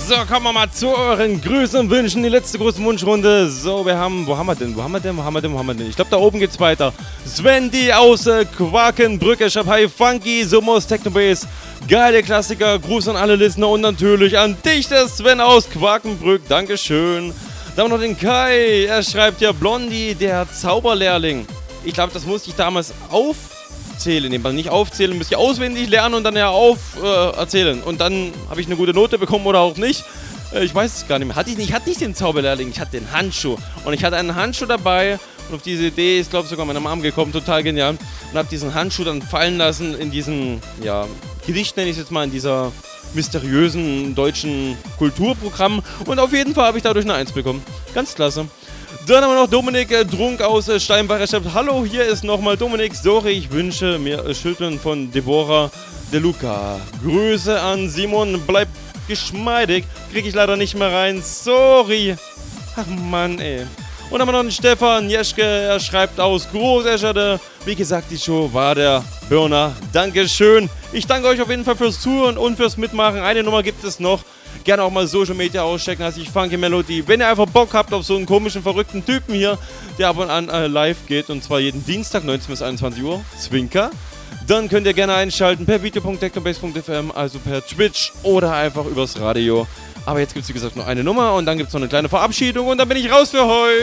So, kommen wir mal zu euren Grüßen und Wünschen. Die letzte große Wunschrunde. So, wir haben, wo haben wir denn? Ich glaube, da oben geht's weiter. Sven D. aus Quakenbrücke, Schapai, Funky, Sumos, Technobase, geile Klassiker. Gruß an alle Listener und natürlich an dich, der Sven aus Quakenbrück. Dankeschön. Dann haben wir noch den Kai. Er schreibt ja Blondie, der Zauberlehrling. Ich glaube, das musste ich damals aufzählen. Nicht aufzählen, müsste ich auswendig lernen und dann ja erzählen. Und dann habe ich eine gute Note bekommen oder auch nicht. Ich weiß es gar nicht mehr. Ich hatte nicht den Zauberlehrling, ich hatte den Handschuh. Und ich hatte einen Handschuh dabei. Und auf diese Idee ist, glaube ich, sogar meine Mom gekommen. Total genial. Und habe diesen Handschuh dann fallen lassen in diesem, ja, Gedicht nenne ich es jetzt mal, in dieser mysteriösen deutschen Kulturprogramm. Und auf jeden Fall habe ich dadurch eine 1 bekommen. Ganz klasse. Dann haben wir noch Dominik Drunk aus Steinbach. Er schreibt: Hallo, hier ist nochmal Dominik. Sorry, ich wünsche mir Schildern von Deborah De Luca. Grüße an Simon, bleib geschmeidig. Krieg ich leider nicht mehr rein. Sorry. Ach Mann, ey. Und dann haben wir noch den Stefan Jeschke. Er schreibt aus Großescherde. Wie gesagt, die Show war der Burner. Dankeschön. Ich danke euch auf jeden Fall fürs Zuhören und fürs Mitmachen. Eine Nummer gibt es noch. Gerne auch mal Social Media auschecken, heißt ich Funky Melody. Wenn ihr einfach Bock habt auf so einen komischen, verrückten Typen hier, der ab und an live geht, und zwar jeden Dienstag 19 bis 21 Uhr, Zwinker, dann könnt ihr gerne einschalten per video.technobase.fm, also per Twitch oder einfach übers Radio. Aber jetzt gibt es, wie gesagt, noch eine Nummer und dann gibt es noch eine kleine Verabschiedung und dann bin ich raus für heute.